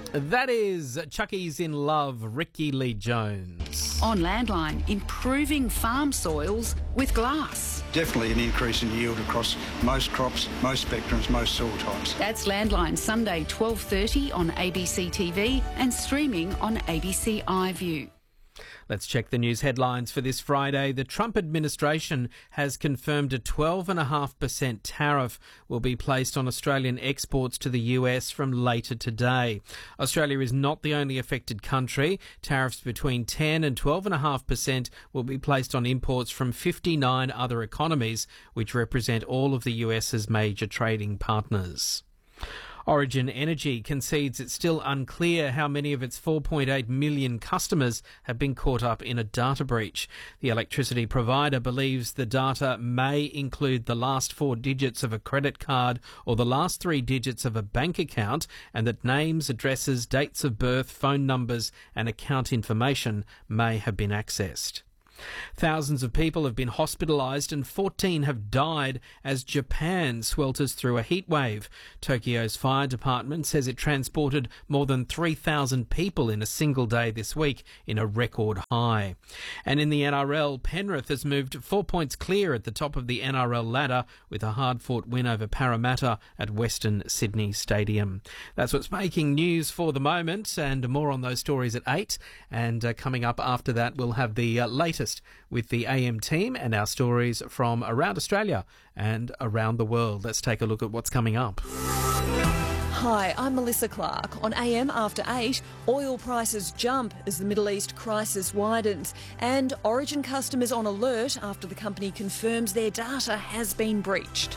That is Chucky's in Love, Ricky Lee Jones. On Landline, improving farm soils with glass. Definitely an increase in yield across most crops, most spectrums, most soil types. That's Landline, Sunday 12:30 on ABC TV and streaming on ABC iView. Let's check the news headlines for this Friday. The Trump administration has confirmed a 12.5% tariff will be placed on Australian exports to the US from later today. Australia is not the only affected country. Tariffs between 10 and 12.5% will be placed on imports from 59 other economies, which represent all of the US's major trading partners. Origin Energy concedes it's still unclear how many of its 4.8 million customers have been caught up in a data breach. The electricity provider believes the data may include the last 4 digits of a credit card or the last 3 digits of a bank account, and that names, addresses, dates of birth, phone numbers and account information may have been accessed. Thousands of people have been hospitalised and 14 have died as Japan swelters through a heatwave. Tokyo's fire department says it transported more than 3,000 people in a single day this week in a record high. And in the NRL, Penrith has moved 4 points clear at the top of the NRL ladder with a hard-fought win over Parramatta at Western Sydney Stadium. That's what's making news for the moment, and more on those stories at 8. And coming up after that, we'll have the latest with the AM team and our stories from around Australia and around the world. Let's take a look at what's coming up. Hi, I'm Melissa Clark. On AM After 8, oil prices jump as the Middle East crisis widens, and Origin customers on alert after the company confirms their data has been breached.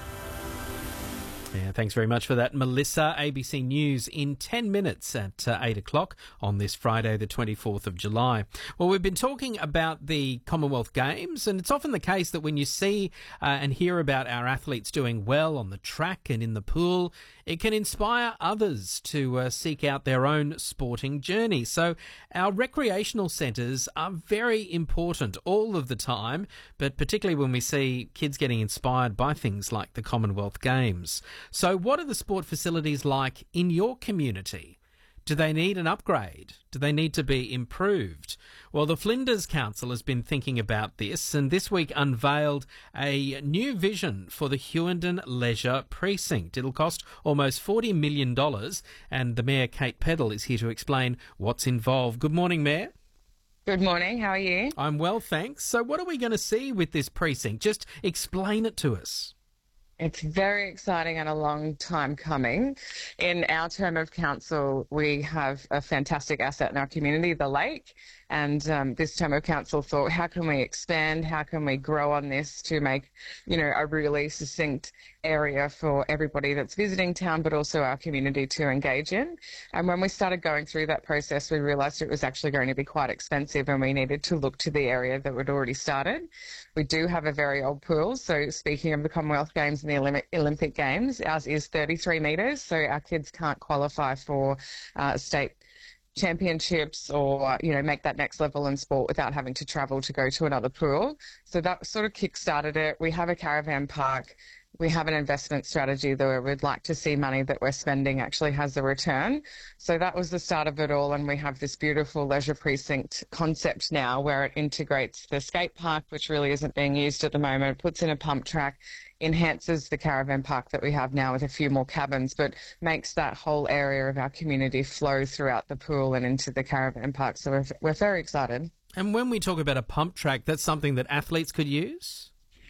Yeah, thanks very much for that, Melissa. ABC News in 10 minutes at 8 o'clock on this Friday, the 24th of July. Well, we've been talking about the Commonwealth Games, and it's often the case that when you see and hear about our athletes doing well on the track and in the pool, it can inspire others to seek out their own sporting journey. So our recreational centres are very important all of the time, but particularly when we see kids getting inspired by things like the Commonwealth Games. So what are the sport facilities like in your community? Do they need an upgrade? Do they need to be improved? Well, the Flinders Council has been thinking about this and this week unveiled a new vision for the Hughenden Leisure Precinct. It'll cost almost $40 million, and the Mayor, Kate Peddle, is here to explain what's involved. Good morning, Mayor. Good morning. How are you? I'm well, thanks. So what are we going to see with this precinct? Just explain it to us. It's very exciting and a long time coming. In our term of council, we have a fantastic asset in our community, the lake. And this term of council thought, how can we expand? How can we grow on this to make, a really succinct area for everybody that's visiting town, but also our community to engage in? And when we started going through that process, we realised it was actually going to be quite expensive and we needed to look to the area that had already started. We do have a very old pool. So speaking of the Commonwealth Games and the Olympic Games, ours is 33 metres. So our kids can't qualify for state championships or, make that next level in sport without having to travel to go to another pool. So that sort of kick-started it. We have a caravan park. We have an investment strategy that we'd like to see money that we're spending actually has a return. So that was the start of it all. And we have this beautiful leisure precinct concept now where it integrates the skate park, which really isn't being used at the moment, puts in a pump track, enhances the caravan park that we have now with a few more cabins, but makes that whole area of our community flow throughout the pool and into the caravan park. So we're very excited. And when we talk about a pump track, that's something that athletes could use?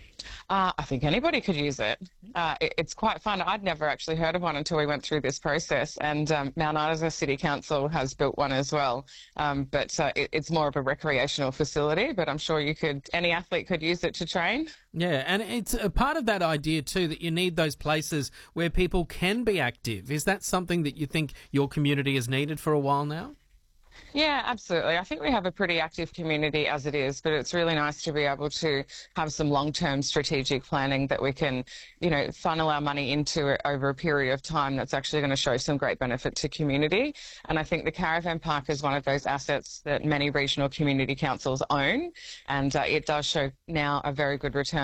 I think anybody could use it. It's quite fun. I'd never actually heard of one until we went through this process, and Mount Isa City Council has built one as well. But it's more of a recreational facility, but I'm sure any athlete could use it to train. Yeah, and it's a part of that idea too that you need those places where people can be active. Is that something that you think your community has needed for a while now? Yeah, absolutely. I think we have a pretty active community as it is, but it's really nice to be able to have some long-term strategic planning that we can, funnel our money into over a period of time that's actually going to show some great benefit to community. And I think the caravan park is one of those assets that many regional community councils own, and it does show now a very good return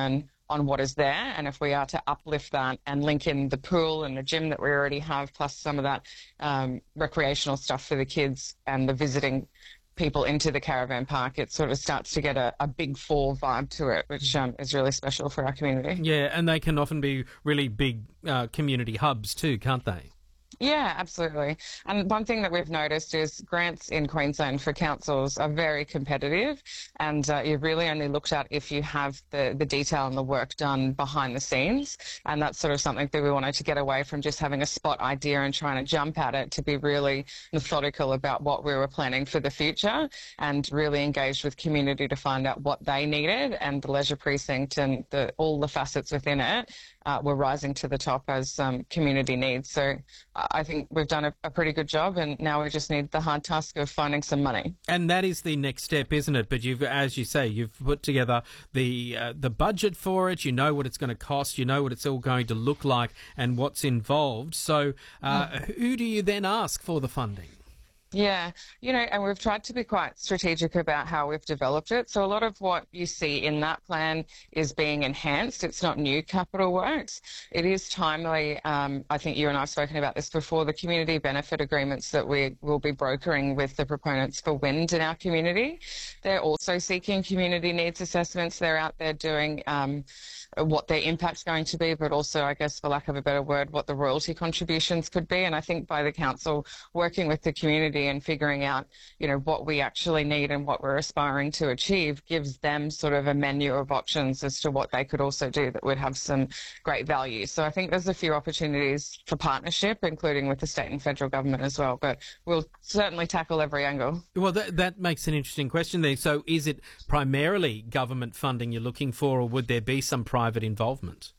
on what is there. And if we are to uplift that and link in the pool and the gym that we already have, plus some of that recreational stuff for the kids and the visiting people into the caravan park, it sort of starts to get a big four vibe to it, which is really special for our community. Yeah, and they can often be really big community hubs too, can't they? Yeah, absolutely. And one thing that we've noticed is grants in Queensland for councils are very competitive, and you're really only looked at if you have the detail and the work done behind the scenes. And that's sort of something that we wanted to get away from, just having a spot idea and trying to jump at it, to be really methodical about what we were planning for the future and really engaged with community to find out what they needed. And the leisure precinct and all the facets within it were rising to the top as community needs. So I think we've done a pretty good job, and now we just need the hard task of finding some money. And that is the next step, isn't it? But you've, as you say, you've put together the budget for it. You know what it's going to cost. You know what it's all going to look like and what's involved. So who do you then ask for the funding? Yeah, and we've tried to be quite strategic about how we've developed it. So a lot of what you see in that plan is being enhanced. It's not new capital works. It is timely. I think you and I have spoken about this before, the community benefit agreements that we will be brokering with the proponents for wind in our community. They're also seeking community needs assessments. They're out there doing what their impact's going to be, but also, I guess, for lack of a better word, what the royalty contributions could be. And I think by the council working with the community and figuring out, what we actually need and what we're aspiring to achieve, gives them sort of a menu of options as to what they could also do that would have some great value. So I think there's a few opportunities for partnership, including with the state and federal government as well, but we'll certainly tackle every angle. Well, that makes an interesting question there. So is it primarily government funding you're looking for, or would there be some private involvement?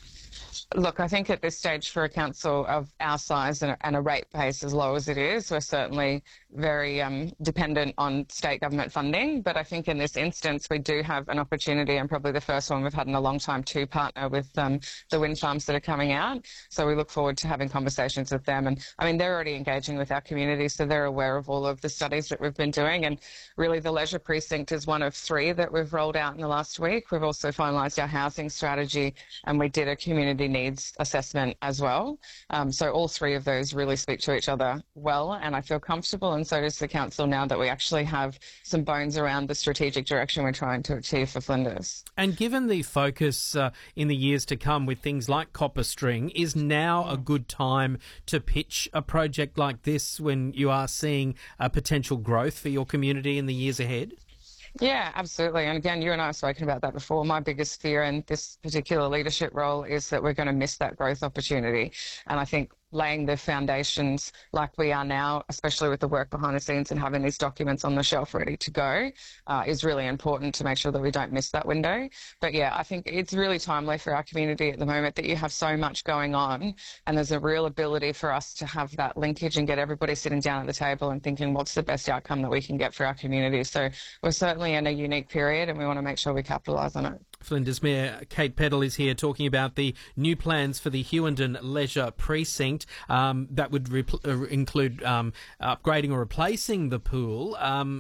Look, I think at this stage for a council of our size and a rate base as low as it is, we're certainly very dependent on state government funding. But I think in this instance, we do have an opportunity, and probably the first one we've had in a long time, to partner with the wind farms that are coming out. So we look forward to having conversations with them. And I mean, they're already engaging with our community, so they're aware of all of the studies that we've been doing. And really, the leisure precinct is one of 3 that we've rolled out in the last week. We've also finalised our housing strategy, and we did a community needs assessment as well. So all 3 of those really speak to each other well, and I feel comfortable, and so does the council, now that we actually have some bones around the strategic direction we're trying to achieve for Flinders. And given the focus in the years to come with things like Copper String, is now a good time to pitch a project like this when you are seeing a potential growth for your community in the years ahead? Yeah, absolutely. And again, you and I have spoken about that before. My biggest fear in this particular leadership role is that we're going to miss that growth opportunity. And I think laying the foundations like we are now, especially with the work behind the scenes and having these documents on the shelf ready to go, is really important to make sure that we don't miss that window. But yeah, I think it's really timely for our community at the moment that you have so much going on, and there's a real ability for us to have that linkage and get everybody sitting down at the table and thinking what's the best outcome that we can get for our community. So we're certainly in a unique period, and we want to make sure we capitalise on it. Flinders Mayor Kate Peddle is here talking about the new plans for the Hughenden Leisure Precinct that would include upgrading or replacing the pool.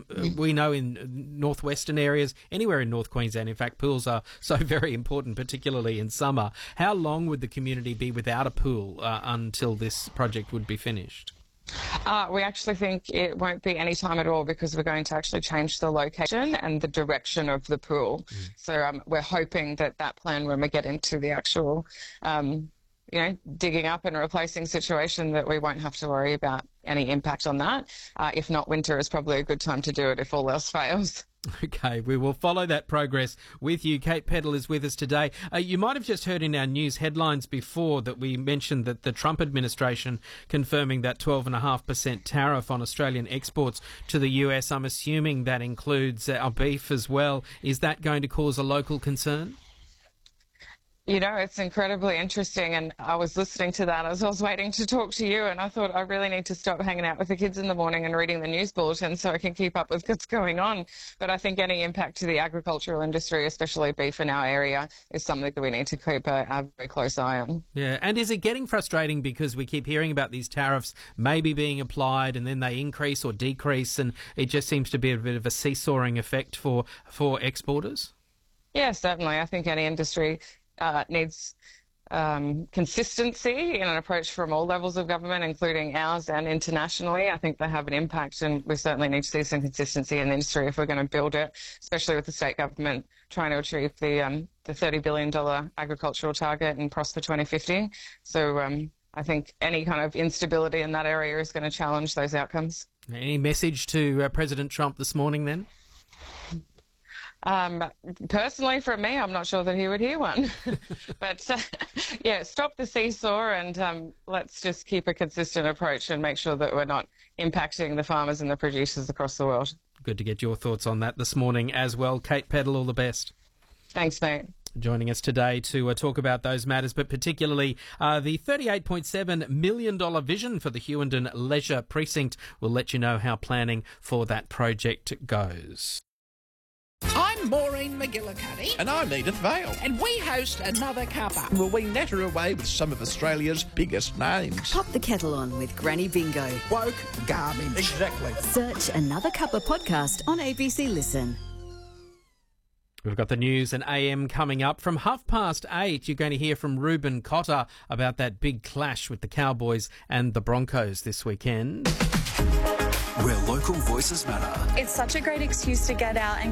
We know in northwestern areas, anywhere in North Queensland, in fact, pools are so very important, particularly in summer. How long would the community be without a pool until this project would be finished? We actually think it won't be any time at all, because we're going to actually change the location and the direction of the pool. So we're hoping that plan, when we get into the actual, digging up and replacing situation, that we won't have to worry about any impact on that. If not, winter is probably a good time to do it if all else fails. Okay, we will follow that progress with you. Kate Peddle is with us today. You might have just heard in our news headlines before that we mentioned that the Trump administration confirming that 12.5% tariff on Australian exports to the US. I'm assuming that includes our beef as well. Is that going to cause a local concern? It's incredibly interesting, and I was listening to that as I was waiting to talk to you, and I thought I really need to stop hanging out with the kids in the morning and reading the news bulletin so I can keep up with what's going on. But I think any impact to the agricultural industry, especially beef in our area, is something that we need to keep a very close eye on. Yeah, and is it getting frustrating because we keep hearing about these tariffs maybe being applied and then they increase or decrease, and it just seems to be a bit of a seesawing effect for exporters? Yeah, certainly. I think any industry needs consistency in an approach from all levels of government, including ours and internationally. I think they have an impact, and we certainly need to see some consistency in the industry if we're going to build it, especially with the state government trying to achieve the $30 billion agricultural target in Prosper 2050. So I think any kind of instability in that area is going to challenge those outcomes. Any message to President Trump this morning then? Personally, from me, I'm not sure that he would hear one. But yeah, stop the seesaw and let's just keep a consistent approach and make sure that we're not impacting the farmers and the producers across the world. Good to get your thoughts on that this morning as well. Kate Peddle, all the best. Thanks, mate. Joining us today to talk about those matters, but particularly the $38.7 million vision for the Hughenden Leisure Precinct. We'll let you know how planning for that project goes. I'm Maureen McGillicuddy. And I'm Edith Vale. And we host Another Cuppa. Will we natter away with some of Australia's biggest names? Pop the kettle on with Granny Bingo. Woke garbage. Exactly. Search Another Cuppa podcast on ABC Listen. We've got the news and AM coming up. From 8:30, you're going to hear from Ruben Cotter about that big clash with the Cowboys and the Broncos this weekend. Where local voices matter. It's such a great excuse to get out and